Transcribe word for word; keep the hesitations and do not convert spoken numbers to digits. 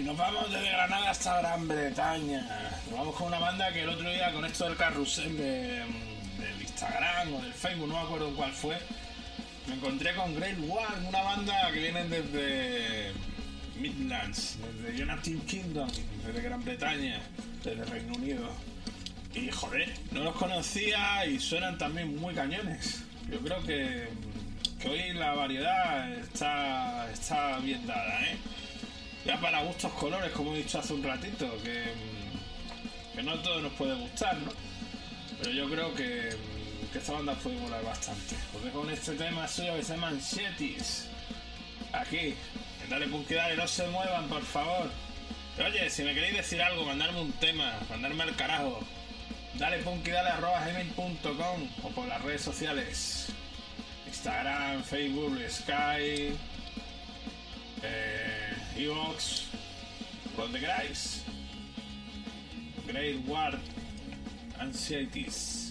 nos vamos desde Granada hasta Gran Bretaña. Nos vamos con una banda que el otro día, con esto del carrusel de, del Instagram o del Facebook, no me acuerdo cuál fue, me encontré con Great War, una banda que viene desde Midlands, desde United Kingdom, desde Gran Bretaña, desde Reino Unido. Y joder, no los conocía y suenan también muy cañones. Yo creo que, que hoy la variedad está, está bien dada, ¿eh? Ya para gustos colores, como he dicho hace un ratito, que, que no todo nos puede gustar, ¿no? Pero yo creo que, que esta banda puede volar bastante. Os dejo con este tema suyo que se llama Ansieties. Aquí, dale punky, dale, no se muevan, por favor. Pero oye, si me queréis decir algo, mandarme un tema, mandarme al carajo. Dale punky, dale arroba gmail punto com o por las redes sociales. Instagram, Facebook, Skype, eh, Evox, donde queráis. Great War Ansieties.